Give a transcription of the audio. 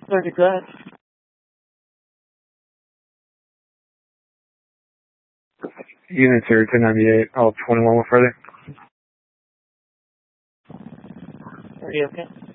30, go ahead. Unit 0298, all 21 were further. Are you okay?